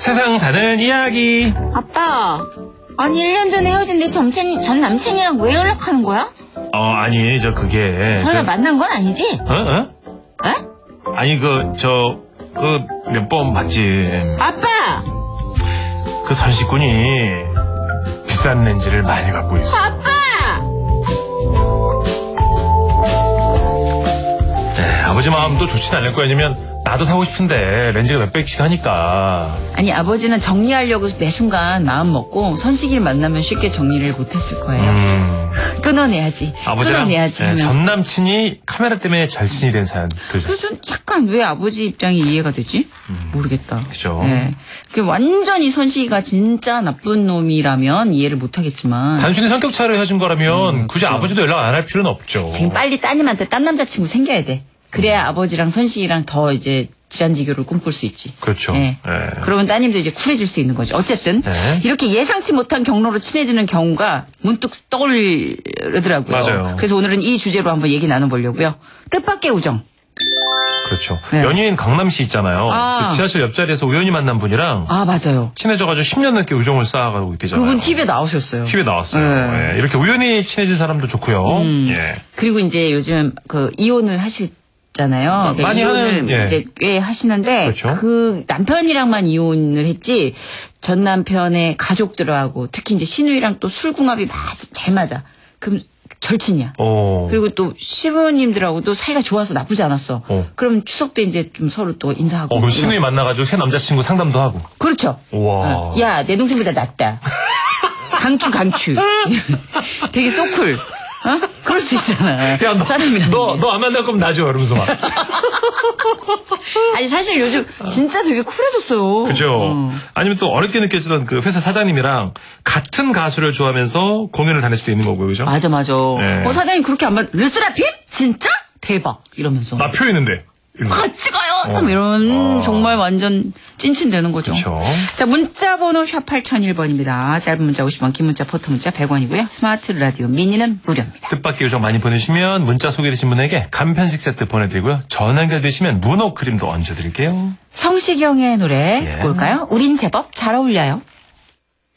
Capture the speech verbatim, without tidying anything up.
세상 사는 이야기. 아빠, 아니 일 년 전에 헤어진 내 전, 전 남친이랑 왜 연락하는 거야? 어 아니 저 그게 설마 그, 만난 건 아니지? 어? 어? 에? 아니 그 저 그 몇 번 봤지. 아빠! 그 선식군이 비싼 렌즈를 많이 갖고 있어. 아빠! 네, 아버지 마음도 좋진 않을 거야. 왜냐면 나도 사고 싶은데 렌즈가 몇백씩 하니까. 아니 아버지는 정리하려고 매 순간 마음 먹고 선식이를 만나면 쉽게 정리를 못했을 거예요. 음, 끊어내야지. 아버지랑 끊어내야지 네, 하면서. 전 남친이 카메라 때문에 절친이 된 사연 그래서 들으셨어요. 좀 약간 왜 아버지 입장이 이해가 되지? 음. 모르겠다. 그죠. 네. 그 완전히 선식이가 진짜 나쁜 놈이라면 이해를 못하겠지만 단순히 성격 차이로 헤어진 거라면 음, 굳이 그죠. 아버지도 연락 안 할 필요는 없죠. 지금 빨리 따님한테 딴 남자친구 생겨야 돼. 그래야 아버지랑 선식이랑 더 이제 질환지교를 꿈꿀 수 있지. 그렇죠. 네. 네. 그러면 따님도 이제 쿨해질 수 있는 거죠. 어쨌든 네. 이렇게 예상치 못한 경로로 친해지는 경우가 문득 떠오르더라고요. 맞아요. 그래서 오늘은 이 주제로 한번 얘기 나눠보려고요. 뜻밖의 우정. 그렇죠. 네. 연예인 강남씨 있잖아요. 아. 그 지하철 옆자리에서 우연히 만난 분이랑 아 맞아요. 친해져가지고 십 년 넘게 우정을 쌓아가고 있대잖아요. 그분 티비에 나오셨어요. 티비에 나왔어요. 네. 예, 이렇게 우연히 친해진 사람도 좋고요. 음. 예. 그리고 이제 요즘 그 이혼을 하셨잖아요. 그러니까 많이 이혼을 하는, 예. 이제 꽤 하시는데 그렇죠. 그 남편이랑만 이혼을 했지 전 남편의 가족들하고 특히 이제 신우이랑 또 술궁합이 맞아, 잘 맞아. 그럼 절친이야. 오. 그리고 또 시부모님들하고도 사이가 좋아서 나쁘지 않았어. 어. 그럼 추석 때 이제 좀 서로 또 인사하고. 어, 그럼 신우이 만나가지고 새 남자친구 상담도 하고. 그렇죠. 우와. 어. 야, 내 동생보다 낫다. 강추, 강추. 되게 소쿨. 어? 그럴 수 있잖아. 야, 너, 사람이라는 너, 게. 너 안 만날 거면 나죠. 이러면서 막. 아니, 사실 요즘 진짜 되게 쿨해졌어요. 그죠. 어. 아니면 또 어렵게 느껴지던 그 회사 사장님이랑 같은 가수를 좋아하면서 공연을 다닐 수도 있는 거고요. 그죠? 맞아, 맞아. 네. 어, 사장님 그렇게 안 맞, 르스라핌? 진짜? 대박. 이러면서. 나 표 있는데. 이러면서. 같이 가요! 어. 이런 어. 정말 완전 찐친되는 거죠. 그렇죠. 자, 문자번호 샵 팔공공일 번입니다. 짧은 문자 오십 원, 긴 문자, 포토 문자 백 원이고요. 스마트 라디오 미니는 무료입니다. 뜻밖의 요정 많이 보내주시면 문자 소개되신 분에게 간편식 세트 보내드리고요. 전화 연결되시면 문어 크림도 얹어드릴게요. 성시경의 노래 예. 듣고 올까요? 우린 제법 잘 어울려요.